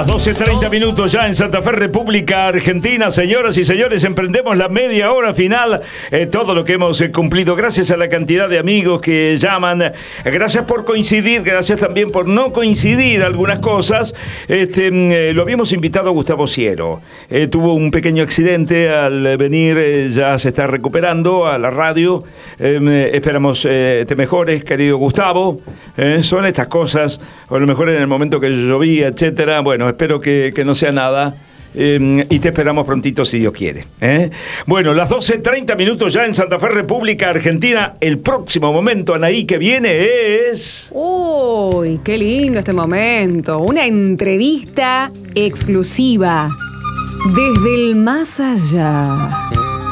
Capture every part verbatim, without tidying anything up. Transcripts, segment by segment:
Las doce treinta minutos ya en Santa Fe, República Argentina. Señoras y señores, emprendemos la media hora final. Eh, todo lo que hemos eh, cumplido, gracias a la cantidad de amigos que llaman. Gracias por coincidir, gracias también por no coincidir algunas cosas. Este, eh, lo habíamos invitado a Gustavo Ciero. Eh, tuvo un pequeño accidente al venir, eh, ya se está recuperando a la radio. Eh, esperamos eh, te mejores, querido Gustavo. Eh, son estas cosas, o a lo mejor en el momento que llovía, etcétera. Bueno, espero que, que no sea nada. Eh, y te esperamos prontito si Dios quiere. ¿eh? Bueno, las doce treinta minutos ya en Santa Fe, República Argentina. El próximo momento, Anaí, que viene es... Uy, qué lindo este momento. Una entrevista exclusiva desde el más allá.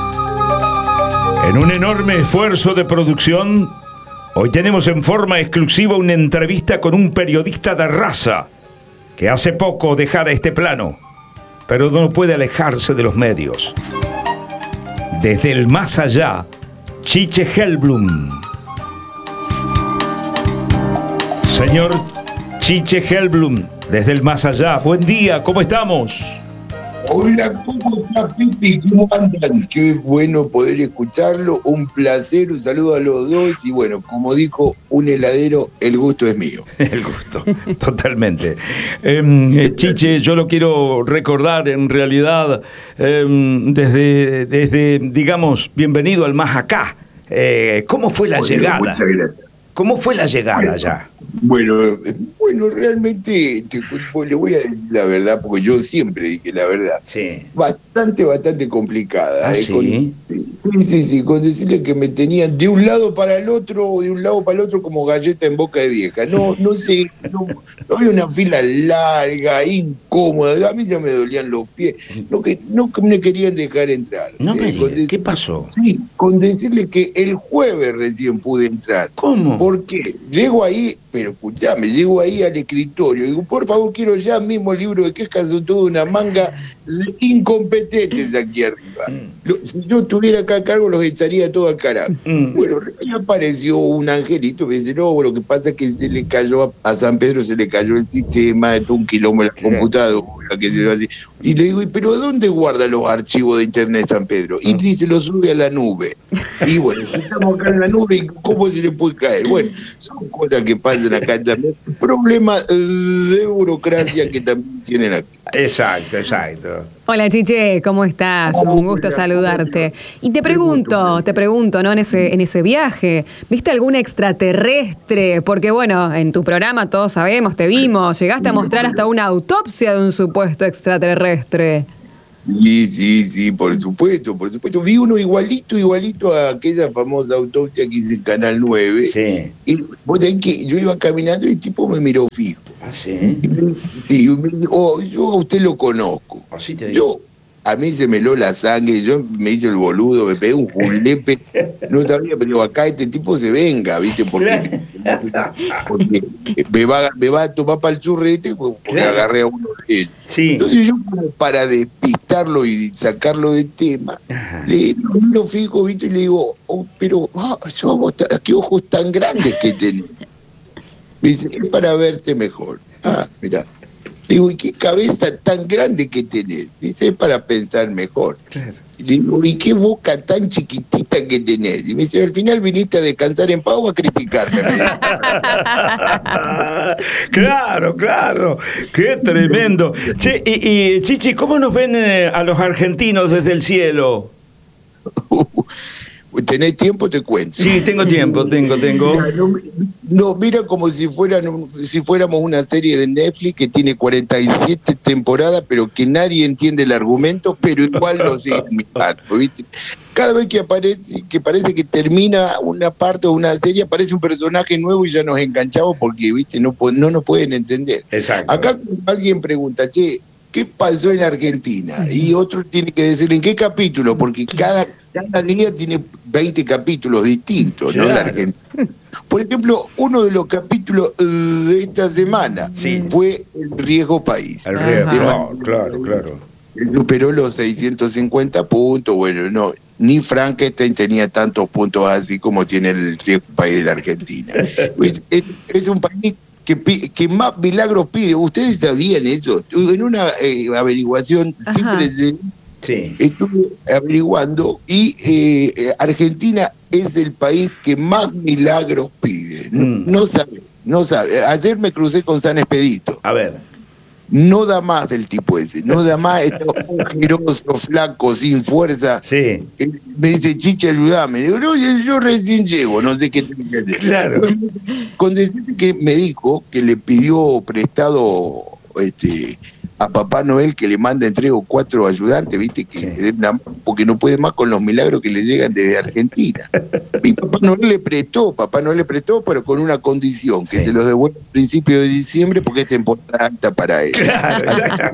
En un enorme esfuerzo de producción, hoy tenemos en forma exclusiva una entrevista con un periodista de raza que hace poco dejara este plano, pero no puede alejarse de los medios. Desde el más allá, Chiche Hellblum. Señor Chiche Hellblum, desde el más allá, buen día, ¿cómo estamos? Hola, ¿cómo está, Pipi? ¿Cómo andan? Qué bueno poder escucharlo, un placer, un saludo a los dos y bueno, como dijo un heladero, el gusto es mío. El gusto, totalmente. Eh, Chiche, yo lo quiero recordar en realidad eh, desde, desde, digamos, bienvenido al más acá. Eh, ¿Cómo fue la Bueno, llegada? muchas gracias. ¿Cómo fue la llegada Bueno, allá? Bueno, bueno, realmente te, le voy a decir la verdad, porque yo siempre dije la verdad. Sí. Bastante, bastante complicada. ¿Ah, eh, sí? Con, sí, sí, sí, con decirle que me tenían de un lado para el otro, de un lado para el otro, como galleta en boca de vieja. No, no sé, no, no había una fila larga, incómoda, a mí ya me dolían los pies, no, que, no que me querían dejar entrar. No me Eh, con digas, decir- ¿qué pasó? Sí, con decirle que el jueves recién pude entrar. ¿Cómo? ¿Por qué? Llego ahí, pero escuchame, llego ahí al escritorio, digo, por favor, quiero ya mismo el libro de quejas, son toda una manga de incompetentes aquí arriba. Lo- si yo estuviera acá a cargo, los echaría todo al carajo. Mm. Bueno, ahí apareció un angelito, me dice, no, lo que pasa es que se le cayó, a, a San Pedro se le cayó el sistema, de todo un quilombo en la computadora, que se así. Y le digo, "¿Y pero dónde guarda los archivos de internet San Pedro?" Y dice, lo sube a la nube. Y bueno, si estamos acá en la nube, ¿y cómo se le puede caer? Bueno, son cosas que pasan acá también. Problemas eh, de burocracia que también tienen aquí. Exacto, exacto. Hola Chiche, ¿cómo estás? Hola, Un gusto saludarte. Y te pregunto, te pregunto, ¿no? En ese, en ese viaje, ¿viste algún extraterrestre? Porque bueno, en tu programa todos sabemos, te vimos, llegaste a mostrar hasta una autopsia de un supuesto extraterrestre. Sí, sí, sí, por supuesto, por supuesto. Vi uno igualito, igualito a aquella famosa autopsia que hice en Canal nueve. Sí. Y vos sabés que yo iba caminando y el tipo me miró fijo. ¿Ah, sí? Y me, y me dijo, "Oh, yo a usted lo conozco." Así te digo. Yo, a mí se me heló la sangre, yo me hice el boludo, me pegué un julepe, no sabía, pero digo, acá este tipo se venga, ¿viste? Porque, porque me, va, me va a tomar para el churrete porque Claro. agarré a uno de ellos. Sí. Entonces yo, como para despistarlo y sacarlo de tema, Ajá. le lo miro fijo, ¿viste? Y le digo, oh, pero ah, somos ta- qué ojos tan grandes que tenés. Me dice, es para verte mejor. Ah, mira. Le digo, ¿y qué cabeza tan grande que tenés? Dice, es para pensar mejor. Claro. Le digo, ¿y qué boca tan chiquitita que tenés? Y me dice, al final viniste a descansar en paz o a criticarme. Me dice. Claro, claro. Qué tremendo. Che, y, y Chichi, ¿cómo nos ven eh, a los argentinos desde el cielo? ¿Tenés tiempo? Te cuento. Sí, tengo tiempo, tengo, tengo. No, no, mira como si fueran un- si fuéramos una serie de Netflix que tiene cuarenta y siete temporadas, pero que nadie entiende el argumento, pero igual lo siguen mirando, ¿viste? Cada vez que aparece, que parece que termina una parte o una serie, aparece un personaje nuevo y ya nos enganchamos porque, ¿viste? No, po- no nos pueden entender. Exacto. Acá alguien pregunta, che, ¿qué pasó en Argentina? Y otro tiene que decir, ¿en qué capítulo? Porque cada, cada día tiene veinte capítulos distintos, ¿no? Claro. La Argentina. Por ejemplo, uno de los capítulos eh, de esta semana Sí. fue el riesgo país. El riesgo, Ajá. claro, claro, claro. Superó los seiscientos cincuenta puntos, bueno, no, ni Frankenstein tenía tantos puntos así como tiene el riesgo país de la Argentina. Pues, es, es un país que, que más milagros pide. ¿Ustedes sabían eso? En una eh, averiguación siempre se... Sí. Estuve averiguando y eh, Argentina es el país que más milagros pide. No, mm. no sabe, no sabe. Ayer me crucé con San Expedito. A ver. No da más del tipo ese, no da más, está ojeroso, flaco, sin fuerza. Sí. Me dice, Chicha, ayúdame. Digo, no, yo, yo recién llego, no sé qué tengo que hacer. Claro. Con decirte que me dijo que le pidió prestado este a Papá Noel que le manda entre o cuatro ayudantes, viste, que sí. le den una, porque no puede más con los milagros que le llegan desde Argentina. Y Papá Noel le prestó, Papá Noel le prestó, pero con una condición, que sí. se los devuelva al principio de diciembre porque es temporada alta para él. Claro,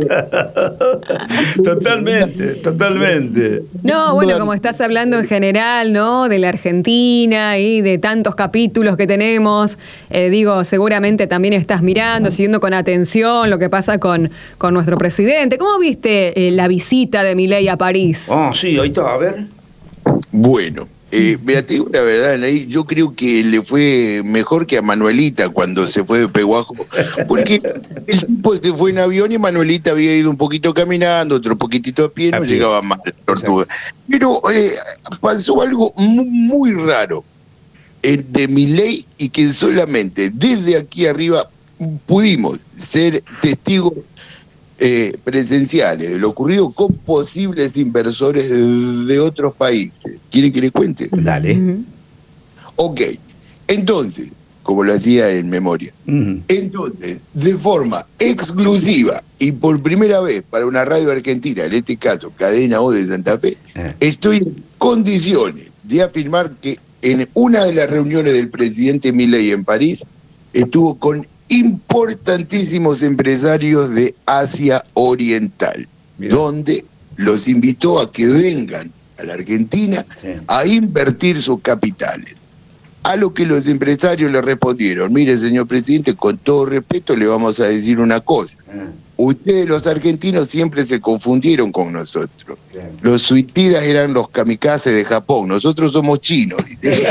totalmente, totalmente. No, bueno, como estás hablando en general, ¿no? De la Argentina y de tantos capítulos que tenemos, eh, digo, seguramente también estás mirando, siguiendo con atención lo que pasa con, con nuestro presidente. ¿Cómo viste eh, la visita de Milei a París? Ah, oh, sí, ahí está, a ver. Bueno, eh, mira, te digo la verdad, Anaí, yo creo que le fue mejor que a Manuelita cuando se fue de Peguajo, porque el tipo se fue en avión y Manuelita había ido un poquito caminando, otro poquitito a pie, no Aquí. llegaba más la tortuga. Pero eh, pasó algo muy, muy raro eh, de Milei y que solamente desde aquí arriba pudimos ser testigos Eh, presenciales de lo ocurrido con posibles inversores de, de otros países. ¿Quieren que les cuente? Dale. Uh-huh. Ok, entonces, como lo hacía en memoria, uh-huh. entonces, de forma exclusiva y por primera vez para una radio argentina, en este caso, Cadena O de Santa Fe, uh-huh. estoy en condiciones de afirmar que en una de las reuniones del presidente Milei en París, estuvo con importantísimos empresarios de Asia Oriental, Bien. donde los invitó a que vengan a la Argentina sí. a invertir sus capitales. A lo que los empresarios le respondieron, mire, señor presidente, con todo respeto le vamos a decir una cosa. Ah. Ustedes los argentinos siempre se confundieron con nosotros. Claro. Los suicidas eran los kamikazes de Japón, nosotros somos chinos, dice.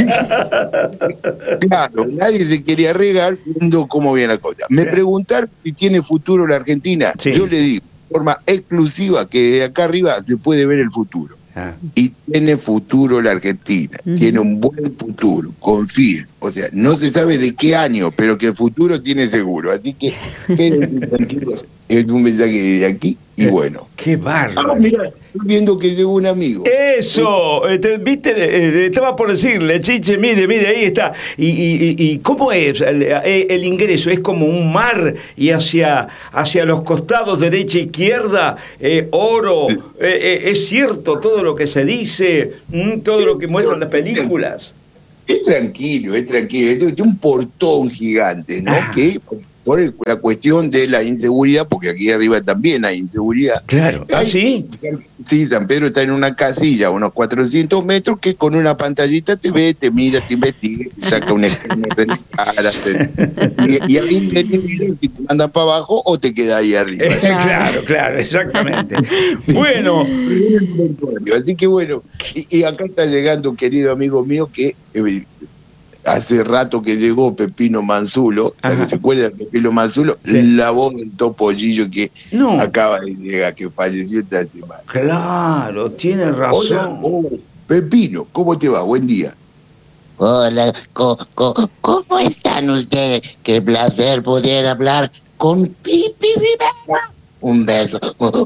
Claro, nadie se quería regar viendo cómo viene la cosa. Me preguntaron si tiene futuro la Argentina. Sí. Yo le digo, de forma exclusiva, que de acá arriba se puede ver el futuro. Ah. Y tiene futuro la Argentina, uh-huh. tiene un buen futuro, confíen. O sea, no se sabe de qué año, pero que el futuro tiene seguro. Así que quédense tranquilos. Es un mensaje de aquí y bueno. ¡Qué bárbaro! Ah, mira, estoy viendo que llegó un amigo. ¡Eso! Este, ¿viste? Eh, estaba por decirle, Chiche, mire, mire, ahí está. ¿Y, y, y cómo es el, el ingreso? ¿Es como un mar y hacia, hacia los costados, derecha e izquierda, eh, oro? Eh, eh, ¿Es cierto todo lo que se dice? ¿Mm? ¿Todo lo que muestran las películas? Es tranquilo, es tranquilo. Es un portón gigante, ¿no? Ah. Que por la cuestión de la inseguridad, porque aquí arriba también hay inseguridad. Claro. ¿Ah, sí? Sí, San Pedro está en una casilla a unos cuatrocientos metros que con una pantallita te ve, te mira, te investiga, te saca un escáner de la cara. Y, y ahí te, te mandan para abajo o te queda ahí arriba. Claro, claro, exactamente. Bueno. Así que bueno, y, y acá está llegando un querido amigo mío que... Eh, hace rato que llegó Pepino Manzulo, o sea, que se acuerda de Pepino Manzulo, sí. la voz del Topollillo que no. acaba de llegar, que falleció esta semana. Claro, tiene razón. Hola, oh, Pepino, ¿cómo te va? Buen día. Hola, ¿cómo, cómo, ¿cómo están ustedes? Qué placer poder hablar con Pipi Rivera. Un beso,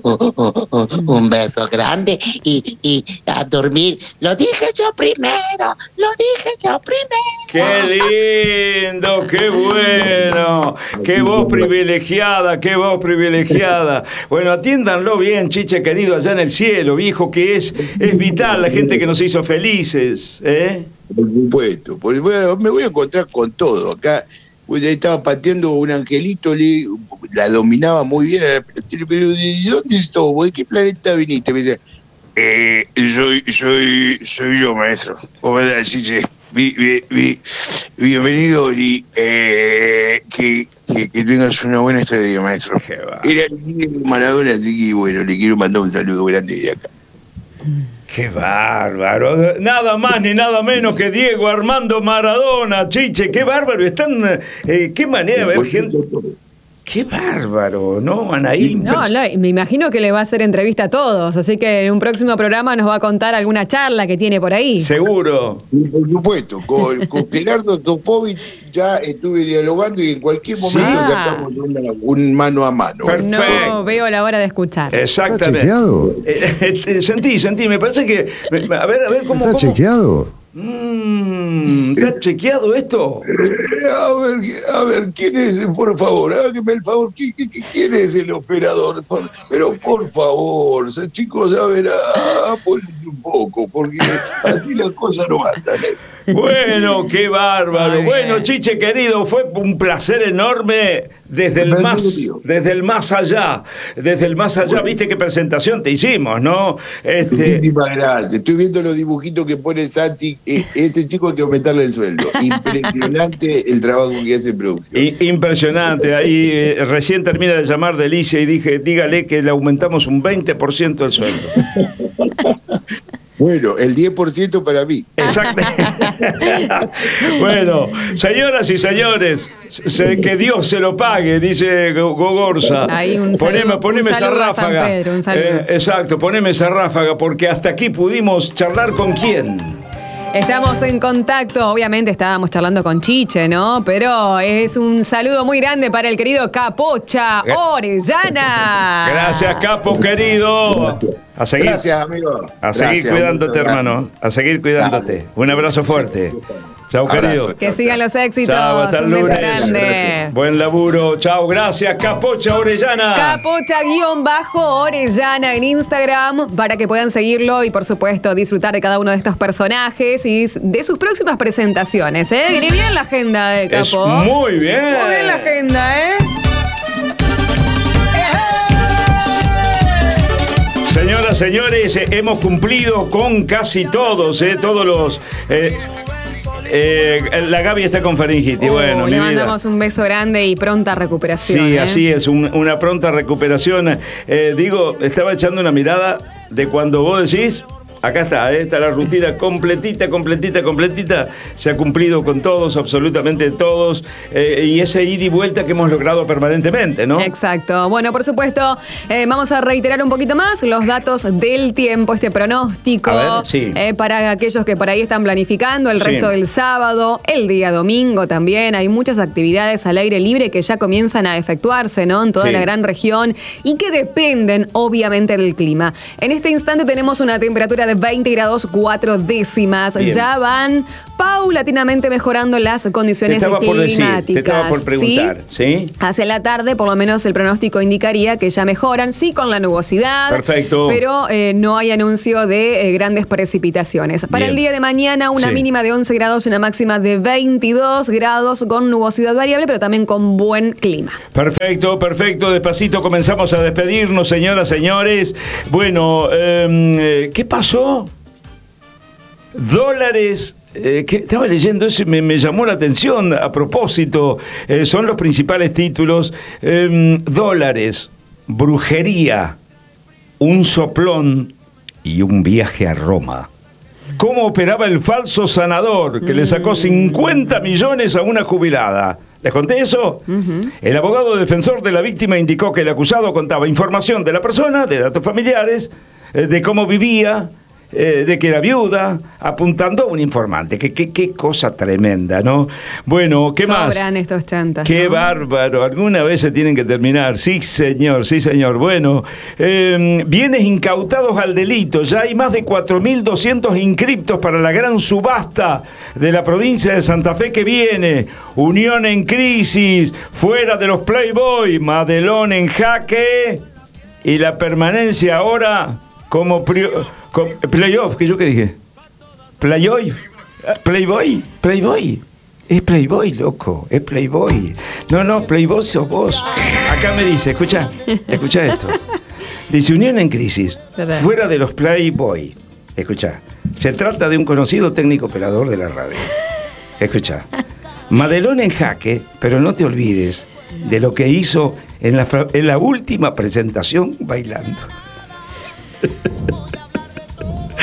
un beso grande y, y a dormir. Lo dije yo primero, lo dije yo primero. ¡Qué lindo, qué bueno! ¡Qué voz privilegiada, qué voz privilegiada! Bueno, atiéndanlo bien, Chiche querido, allá en el cielo, viejo, que es, es vital la gente que nos hizo felices, ¿eh? Por supuesto, porque, bueno, me voy a encontrar con todo acá. Pues estaba pateando un angelito, le, la dominaba muy bien, pero ¿de dónde estoy? ¿De qué planeta viniste? Me dice, eh, soy, soy, soy yo, maestro. ¿Cómo estás, Chiche? Vi, vi, vi, bienvenido y eh, que, que, que tengas una buena estadía, maestro. Era el niño de Maradona, así que bueno, le quiero mandar un saludo grande de acá. Qué bárbaro. Nada más ni nada menos que Diego Armando Maradona, Chiche. Qué bárbaro. Están. Eh, qué manera de ver gente. Qué bárbaro, ¿no, Anaí? No, no, me imagino que le va a hacer entrevista a todos, así que en un próximo programa nos va a contar alguna charla que tiene por ahí. Seguro. Por supuesto, con, con Gerardo Topovich ya estuve dialogando y en cualquier momento Ah. sacamos una- un mano a mano. ¿eh? Perfecto. No veo la hora de escuchar. Exactamente. ¿Está chequeado? Eh, eh, sentí, sentí. Me parece que. A ver, a ver cómo. ¿Está cómo- chequeado? Mm, ¿Está chequeado esto? Eh, A ver, a ver, ¿quién es? Por favor, hágame el favor. ¿Qui- qui- qui- ¿Quién es el operador? Por- pero por favor, se- chicos, a ver, apóyense un poco, porque así las cosas no andan. ¿eh? Bueno, qué bárbaro. Muy Bueno, bien. Chiche querido, fue un placer enorme desde el Placer más, mío. desde el más allá, desde el más allá. Bueno. Viste qué presentación te hicimos, ¿no? Este, Muchísimas gracias. Estoy viendo los dibujitos que pone Santi. Eh, ese chico hay que aumentarle el sueldo. Impresionante el trabajo que hace en producción. i- impresionante. Ahí eh, recién termina de llamar Delicia y dije, dígale que le aumentamos un veinte por ciento el sueldo. Bueno, el diez por ciento para mí. Exacto. Bueno, señoras y señores, se- que Dios se lo pague, dice Go- Gogorza. Ahí un poneme saludo- poneme un esa saludo a San ráfaga. Pedro, un saludo. Eh, exacto, poneme esa ráfaga, porque hasta aquí pudimos charlar con quién. Estamos en contacto, obviamente estábamos charlando con Chiche, ¿no? Pero es un saludo muy grande para el querido Capocha Orellana. Gracias, Capo querido. A seguir, Gracias, amigo. a seguir Gracias, cuidándote, muchas hermano. A seguir cuidándote. Dale. Un abrazo fuerte. Chao, Abrazo. querido. Que sigan los éxitos. Chao, hasta el Un beso lunes. grande. Buen laburo. Chao, gracias, Capocha Orellana. Capocha-Orellana en Instagram para que puedan seguirlo y por supuesto disfrutar de cada uno de estos personajes y de sus próximas presentaciones. ¿eh? Viene bien la agenda de Es Capo. muy bien. Muy bien la agenda, ¿eh? Señoras, señores, eh, hemos cumplido con casi todos, eh, todos los... eh, eh, la Gaby está con faringitis, Uh, bueno, mi le vida. mandamos un beso grande y pronta recuperación. Sí, ¿eh? así es, un- una pronta recuperación. Eh, digo, estaba echando una mirada de cuando vos decís, acá está, eh, está la rutina completita, completita, completita. Se ha cumplido con todos, absolutamente todos. eh, y ese ida y vuelta que hemos logrado permanentemente, ¿no? Exacto. Bueno, por supuesto, eh, vamos a reiterar un poquito más los datos del tiempo, este pronóstico, A ver, sí. eh, para aquellos que por ahí están planificando el Sí. resto del sábado, el día domingo también. Hay muchas actividades al aire libre que ya comienzan a efectuarse, ¿no? En toda Sí. la gran región y que dependen, obviamente, del clima. En este instante tenemos una temperatura de veinte grados cuatro décimas. Bien. Ya van paulatinamente mejorando las Te condiciones estaba por decir, climáticas. te estaba por preguntar, ¿sí? Hacia la tarde, por lo menos el pronóstico indicaría que ya mejoran, sí con la nubosidad. Perfecto. Pero eh, no hay anuncio de eh, grandes precipitaciones. Para Bien. el día de mañana, una Sí. mínima de once grados y una máxima de veintidós grados con nubosidad variable, pero también con buen clima. Perfecto, perfecto. Despacito comenzamos a despedirnos, señoras, señores. Bueno, eh, ¿qué pasó? Dólares. Eh, que estaba leyendo eso y me, me llamó la atención a propósito. Eh, son los principales títulos. Eh, dólares, brujería, un soplón y un viaje a Roma. ¿Cómo operaba el falso sanador que le sacó cincuenta millones a una jubilada? ¿Les conté eso? El abogado defensor de la víctima indicó que el acusado contaba información de la persona, de datos familiares, eh, de cómo vivía, eh, de que era viuda, apuntando a un informante. Qué, qué, qué cosa tremenda, ¿no? Bueno, ¿qué más? Sobran estos chantas. Qué ¿no? bárbaro, alguna vez se tienen que terminar. Sí, señor, sí, señor. Bueno, eh, bienes incautados al delito. Ya hay más de cuatro mil doscientos inscriptos para la gran subasta de la provincia de Santa Fe que viene. Unión en crisis, fuera de los Playboy, Madelón en jaque y la permanencia ahora como, prio- como playoff, ¿qué yo qué dije? Playoff, Playboy, Playboy. Es Playboy, loco, es Playboy. No, no, Playboy sos vos. Acá me dice, escucha, escucha esto. Dice, Unión en crisis, ¿Verdad? fuera de los Playboy. Escucha, se trata de un conocido técnico operador de la radio. Escucha, Madelón en jaque, pero no te olvides de lo que hizo en la, fra- en la última presentación bailando.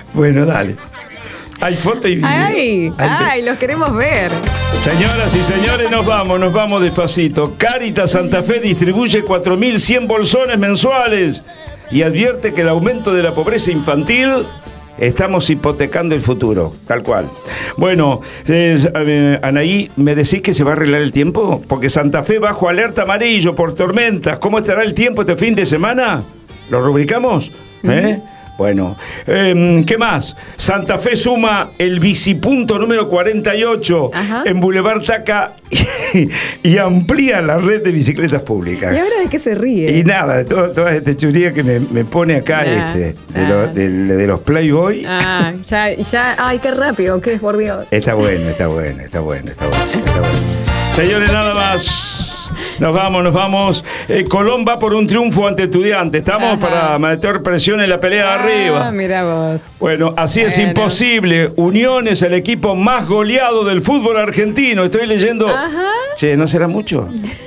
Bueno, dale. Hay foto y video. ¡Ay! Hay- ¡Ay! Los queremos ver. Señoras y señores, nos vamos, nos vamos despacito. Caritas Santa Fe distribuye cuatro mil cien bolsones mensuales y advierte que el aumento de la pobreza infantil estamos hipotecando el futuro, tal cual. Bueno, eh, eh, Anaí, ¿me decís que se va a arreglar el tiempo? Porque Santa Fe bajo alerta amarillo por tormentas. ¿Cómo estará el tiempo este fin de semana? ¿Lo rubricamos? ¿Eh? Bueno, eh, ¿qué más? Santa Fe suma el bicipunto número cuarenta y ocho Ajá. en Boulevard Taca y, y amplía la red de bicicletas públicas. ¿Y ahora de qué se ríe? Y nada, de todo, toda esta churía que me, me pone acá Ah, este, de, ah. lo- de- de los Playboy. Ah, ya, ya. ¡Ay, qué rápido! ¿Qué es, por Dios? Está bueno, está bueno, está bueno, está bueno, está bueno. Señores, nada más. Nos vamos, nos vamos. Eh, Colón va por un triunfo ante Estudiantes. Estamos Ajá. para meter presión en la pelea de Ah, arriba. mira vos. Bueno, así es Bueno. imposible. Unión es el equipo más goleado del fútbol argentino. Estoy leyendo. Ajá. Che, ¿no será mucho?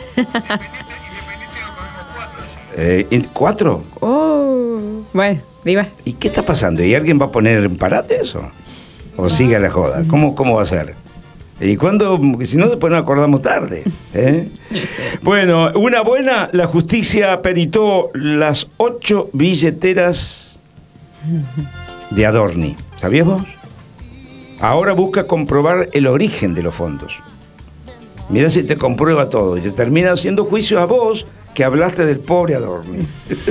Eh, ¿en- ¿Cuatro? Oh. Bueno, diva. ¿Y qué está pasando? ¿Y alguien va a poner en parate eso? ¿O sigue la joda? ¿Cómo, cómo va a ser? ¿Y cuándo? Porque si no, después nos acordamos tarde. ¿eh? Bueno, una buena, la justicia peritó las ocho billeteras de Adorni. ¿Sabías vos? Ahora busca comprobar el origen de los fondos. Mirá si te comprueba todo y te termina haciendo juicio a vos que hablaste del pobre Adorni.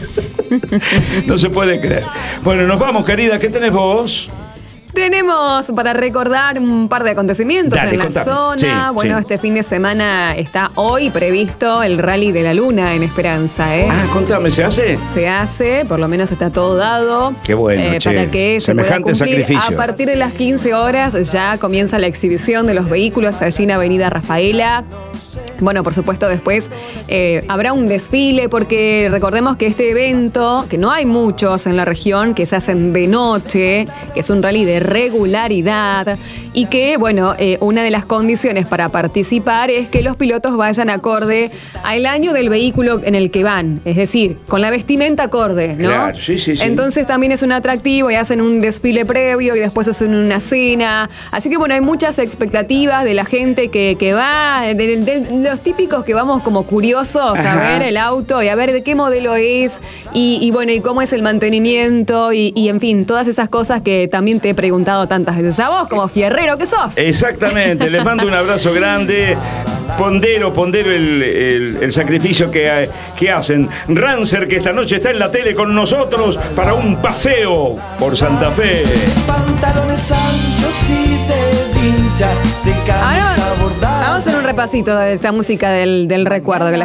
No se puede creer. Bueno, nos vamos, querida. ¿Qué tenés vos? Tenemos para recordar un par de acontecimientos Dale, en la contame. zona. Sí, bueno, sí. este fin de semana está hoy previsto el Rally de la Luna en Esperanza, ¿eh? Ah, contame, ¿se hace? Se hace, por lo menos está todo dado. Qué bueno, eh, che. para que se pueda Semejante cumplir. sacrificio. A partir de las quince horas ya comienza la exhibición de los vehículos allí en Avenida Rafaela. Bueno, por supuesto, después eh, habrá un desfile, porque recordemos que este evento, que no hay muchos en la región, que se hacen de noche, que es un rally de regularidad, y que, bueno, eh, una de las condiciones para participar es que los pilotos vayan acorde al año del vehículo en el que van, es decir, con la vestimenta acorde, ¿no? Claro, sí, sí, sí. Entonces también es un atractivo y hacen un desfile previo y después hacen una cena. Así que, bueno, hay muchas expectativas de la gente que, que va, de, de- de los típicos que vamos como curiosos a Ajá. ver el auto y a ver de qué modelo es y, y bueno, y cómo es el mantenimiento y, y en fin, todas esas cosas que también te he preguntado tantas veces a vos, como fierrero que sos. Exactamente, les mando un abrazo grande. Pondero, pondero el, el- el sacrificio que, que hacen. Rancer, que esta noche está en la tele con nosotros para un paseo por Santa Fe. Pantalones anchos y de vincha, de camisa Ahora bordada. vamos a hacer un repasito de esta música del, del recuerdo que la